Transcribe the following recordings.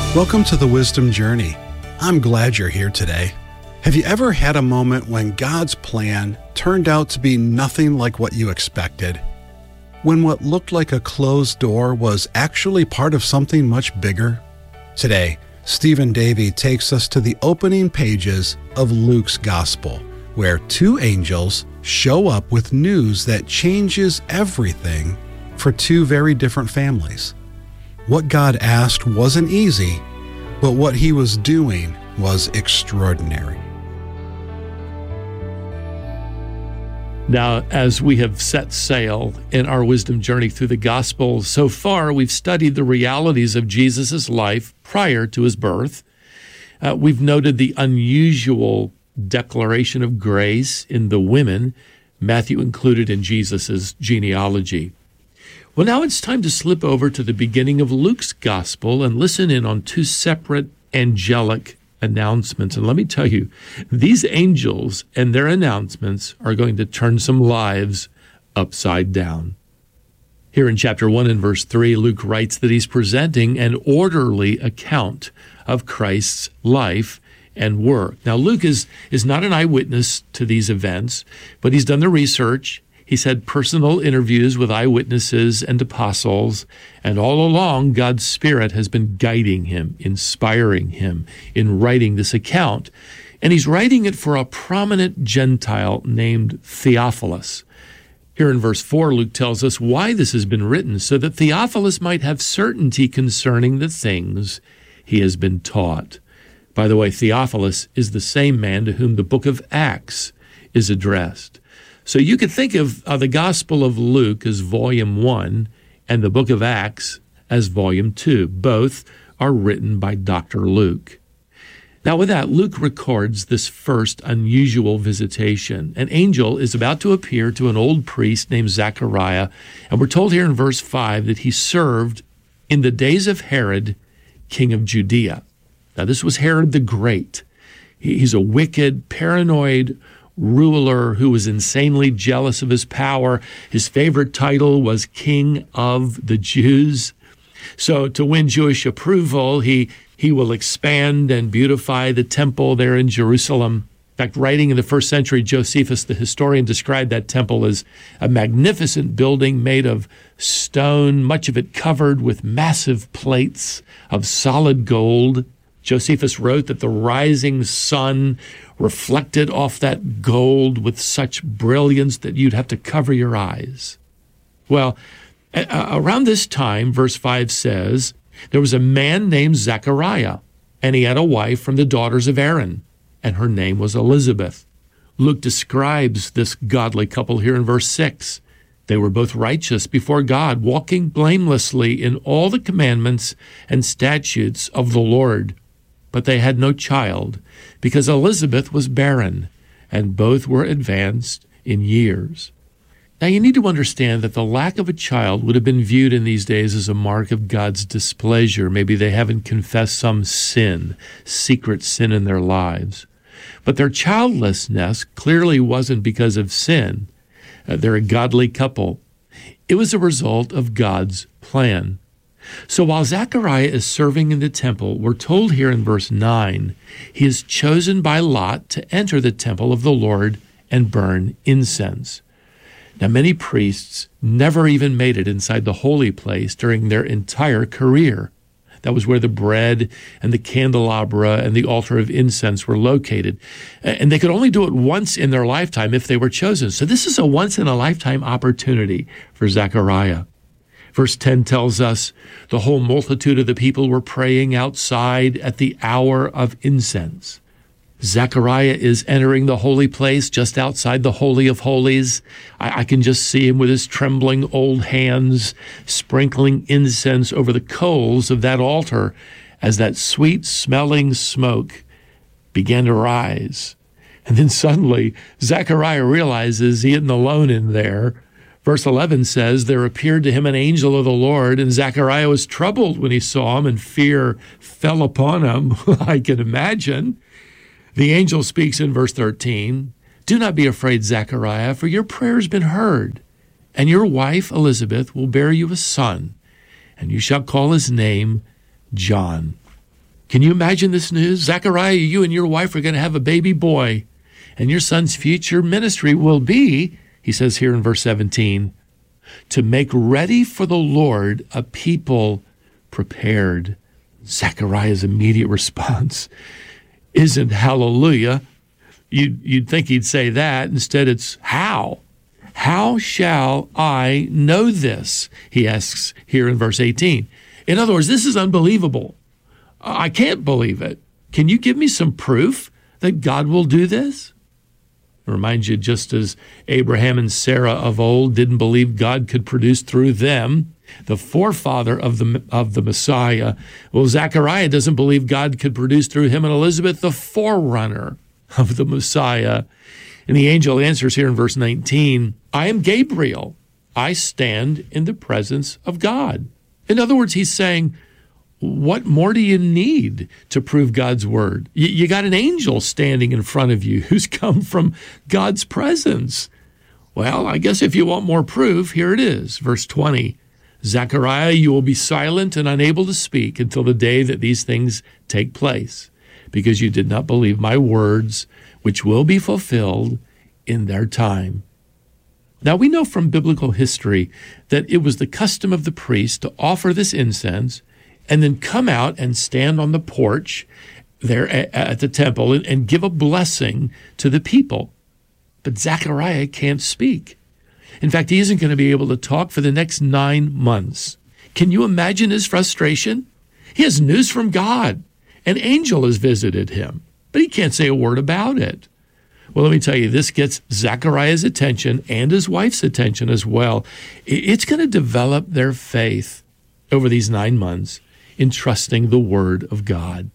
Welcome to the Wisdom Journey. I'm glad you're here today. Have you ever had a moment when God's plan turned out to be nothing like what you expected? When what looked like a closed door was actually part of something much bigger? Today, Stephen Davey takes us to the opening pages of Luke's Gospel, where two angels show up with news that changes everything for two very different families. What God asked wasn't easy, but what he was doing was extraordinary. Now, as we have set sail in our wisdom journey through the Gospel, so far we've studied the realities of Jesus' life prior to his birth. We've noted the unusual declaration of grace in the women Matthew included in Jesus' genealogy. Well, now it's time to slip over to the beginning of Luke's Gospel and listen in on two separate angelic announcements. And let me tell you, these angels and their announcements are going to turn some lives upside down. Here in chapter 1 and verse 3, Luke writes that he's presenting an orderly account of Christ's life and work. Now, Luke is not an eyewitness to these events, but he's done the research. He's had personal interviews with eyewitnesses and apostles, and all along, God's Spirit has been guiding him, inspiring him in writing this account. And he's writing it for a prominent Gentile named Theophilus. Here in verse 4, Luke tells us why this has been written, so that Theophilus might have certainty concerning the things he has been taught. By the way, Theophilus is the same man to whom the book of Acts is addressed. So you could think of the Gospel of Luke as volume 1 and the book of Acts as volume 2. Both are written by Dr. Luke. Now with that, Luke records this first unusual visitation. An angel is about to appear to an old priest named Zechariah, and we're told here in verse 5 that he served in the days of Herod, king of Judea. Now this was Herod the Great. He's a wicked, paranoid ruler who was insanely jealous of his power. His favorite title was King of the Jews. So to win Jewish approval, he will expand and beautify the temple there in Jerusalem. In fact, writing in the first century, Josephus, the historian, described that temple as a magnificent building made of stone, much of it covered with massive plates of solid gold. Josephus wrote that the rising sun reflected off that gold with such brilliance that you'd have to cover your eyes. Well, around this time, verse 5 says, there was a man named Zechariah, and he had a wife from the daughters of Aaron, and her name was Elizabeth. Luke describes this godly couple here in verse 6. They were both righteous before God, walking blamelessly in all the commandments and statutes of the Lord. But they had no child, because Elizabeth was barren, and both were advanced in years. Now you need to understand that the lack of a child would have been viewed in these days as a mark of God's displeasure. Maybe they haven't confessed some sin, secret sin in their lives. But their childlessness clearly wasn't because of sin. They're a godly couple. It was a result of God's plan. So while Zechariah is serving in the temple, we're told here in verse 9, he is chosen by Lot to enter the temple of the Lord and burn incense. Now, many priests never even made it inside the holy place during their entire career. That was where the bread and the candelabra and the altar of incense were located. And they could only do it once in their lifetime if they were chosen. So this is a once-in-a-lifetime opportunity for Zechariah. Verse 10 tells us the whole multitude of the people were praying outside at the hour of incense. Zechariah is entering the holy place just outside the Holy of Holies. I can just see him with his trembling old hands sprinkling incense over the coals of that altar as that sweet-smelling smoke began to rise. And then suddenly, Zechariah realizes he isn't alone in there. Verse 11 says, there appeared to him an angel of the Lord, and Zechariah was troubled when he saw him, and fear fell upon him. I can imagine. The angel speaks in verse 13, do not be afraid, Zechariah, for your prayer has been heard, and your wife Elizabeth will bear you a son, and you shall call his name John. Can you imagine this news? Zechariah, you and your wife are going to have a baby boy, and your son's future ministry will be, he says here in verse 17, to make ready for the Lord a people prepared. Zechariah's immediate response isn't hallelujah. You'd think he'd say that. Instead, it's how. How shall I know this? He asks here in verse 18. In other words, this is unbelievable. I can't believe it. Can you give me some proof that God will do this? It reminds you, just as Abraham and Sarah of old didn't believe God could produce through them, the forefather of the Messiah. Well, Zechariah doesn't believe God could produce through him and Elizabeth, the forerunner of the Messiah. And the angel answers here in verse 19, I am Gabriel. I stand in the presence of God. In other words, he's saying, what more do you need to prove God's word? You got an angel standing in front of you who's come from God's presence. Well, I guess if you want more proof, here it is. Verse 20, Zechariah, you will be silent and unable to speak until the day that these things take place, because you did not believe my words, which will be fulfilled in their time. Now, we know from biblical history that it was the custom of the priest to offer this incense and then come out and stand on the porch there at the temple and give a blessing to the people. But Zechariah can't speak. In fact, he isn't going to be able to talk for the next 9 months. Can you imagine his frustration? He has news from God. An angel has visited him, but he can't say a word about it. Well, let me tell you, this gets Zechariah's attention and his wife's attention as well. It's going to develop their faith over these 9 months in trusting the word of God.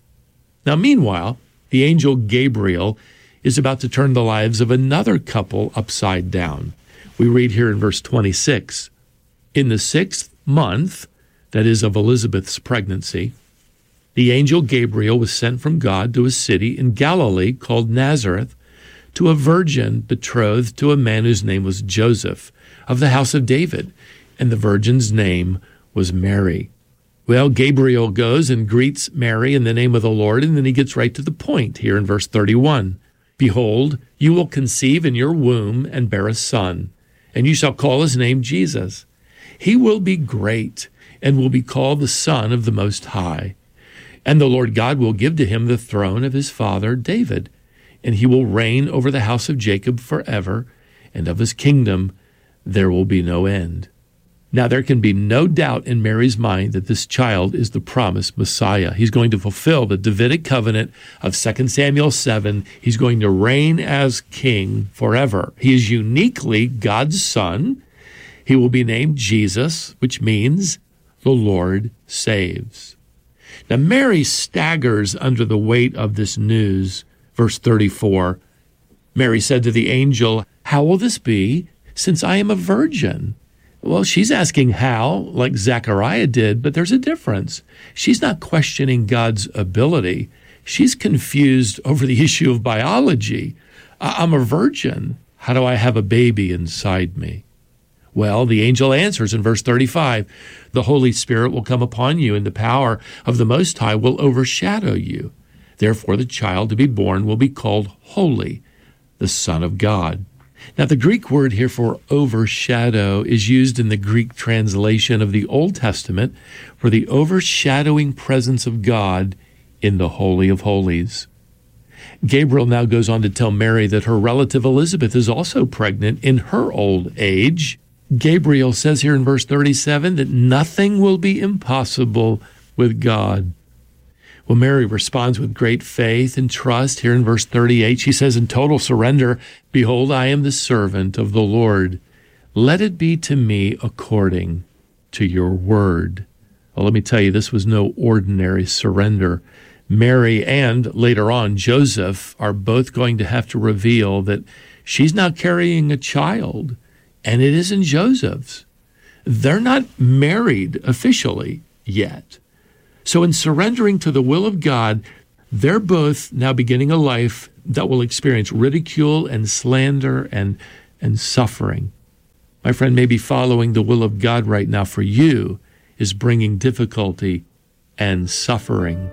Now, meanwhile, the angel Gabriel is about to turn the lives of another couple upside down. We read here in verse 26, in the 6th month, that is of Elizabeth's pregnancy, the angel Gabriel was sent from God to a city in Galilee called Nazareth to a virgin betrothed to a man whose name was Joseph, of the house of David, and the virgin's name was Mary. Well, Gabriel goes and greets Mary in the name of the Lord, and then he gets right to the point here in verse 31. Behold, you will conceive in your womb and bear a son, and you shall call his name Jesus. He will be great and will be called the Son of the Most High. And the Lord God will give to him the throne of his father David, and he will reign over the house of Jacob forever, and of his kingdom there will be no end. Now, there can be no doubt in Mary's mind that this child is the promised Messiah. He's going to fulfill the Davidic covenant of 2 Samuel 7. He's going to reign as king forever. He is uniquely God's son. He will be named Jesus, which means the Lord saves. Now, Mary staggers under the weight of this news. Verse 34, Mary said to the angel, how will this be, since I am a virgin? Well, she's asking how, like Zechariah did, but there's a difference. She's not questioning God's ability. She's confused over the issue of biology. I'm a virgin. How do I have a baby inside me? Well, the angel answers in verse 35, the Holy Spirit will come upon you, and the power of the Most High will overshadow you. Therefore, the child to be born will be called Holy, the Son of God. Now, the Greek word here for overshadow is used in the Greek translation of the Old Testament for the overshadowing presence of God in the Holy of Holies. Gabriel now goes on to tell Mary that her relative Elizabeth is also pregnant in her old age. Gabriel says here in verse 37 that nothing will be impossible with God. Well, Mary responds with great faith and trust. Here in verse 38, she says in total surrender, behold, I am the servant of the Lord. Let it be to me according to your word. Well, let me tell you, this was no ordinary surrender. Mary and, later on, Joseph are both going to have to reveal that she's not carrying a child, and it isn't Joseph's. They're not married officially yet. So in surrendering to the will of God, they're both now beginning a life that will experience ridicule and slander and suffering. My friend, maybe following the will of God right now for you is bringing difficulty and suffering.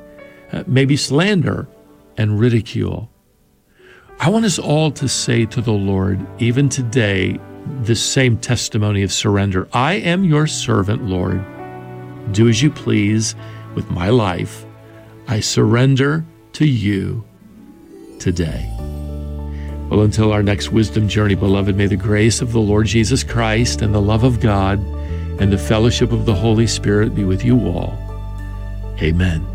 maybe slander and ridicule. I want us all to say to the Lord, even today, this same testimony of surrender. I am your servant, Lord. Do as you please with my life. I surrender to you today. Well, until our next wisdom journey, beloved, may the grace of the Lord Jesus Christ and the love of God and the fellowship of the Holy Spirit be with you all. Amen.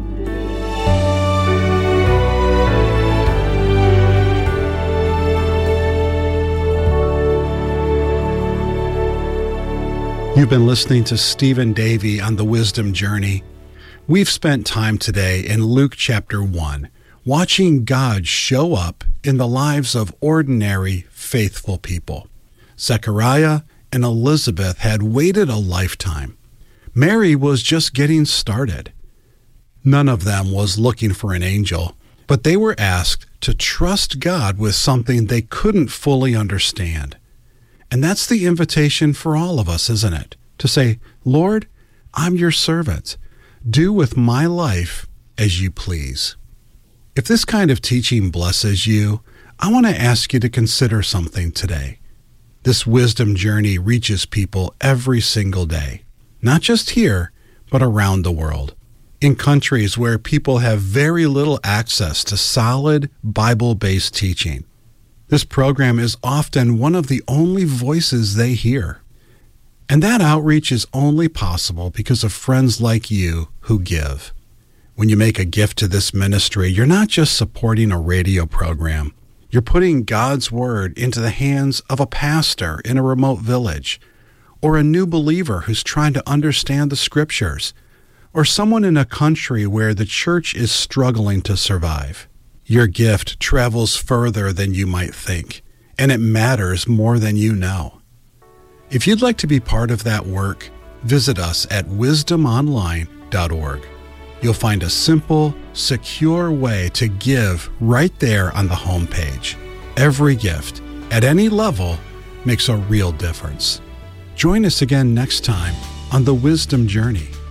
You've been listening to Stephen Davey on the Wisdom Journey. We've spent time today in Luke chapter 1, watching God show up in the lives of ordinary, faithful people. Zechariah and Elizabeth had waited a lifetime. Mary was just getting started. None of them was looking for an angel, but they were asked to trust God with something they couldn't fully understand. And that's the invitation for all of us, isn't it? To say, Lord, I'm your servant. Do with my life as you please. If this kind of teaching blesses you, I want to ask you to consider something today. This wisdom journey reaches people every single day, not just here, but around the world, in countries where people have very little access to solid Bible-based teaching. This program is often one of the only voices they hear. And that outreach is only possible because of friends like you who give. When you make a gift to this ministry, you're not just supporting a radio program. You're putting God's Word into the hands of a pastor in a remote village, or a new believer who's trying to understand the Scriptures, or someone in a country where the church is struggling to survive. Your gift travels further than you might think, and it matters more than you know. If you'd like to be part of that work, visit us at wisdomonline.org. You'll find a simple, secure way to give right there on the homepage. Every gift, at any level, makes a real difference. Join us again next time on the Wisdom Journey.